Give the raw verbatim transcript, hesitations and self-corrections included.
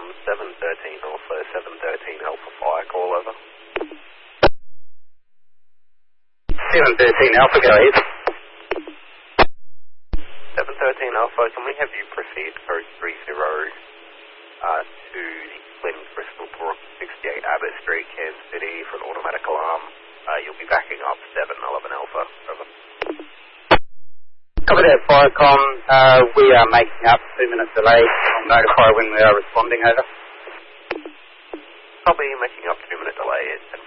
seven thirteen Alpha, seven thirteen Alpha Fire, call over. seven thirteen Alpha, go ahead. seven thirteen Alpha, can we have you proceed code three zero uh, to the Flynn Bristol Brook sixty-eight Abbott Street, Kansas City for an automatic alarm. Uh, you'll be backing up seven eleven Alpha, over. Copy that, Firecom. Uh, we are making up two minute delay. I'll notify when we are responding, over. Probably making up two minute delay at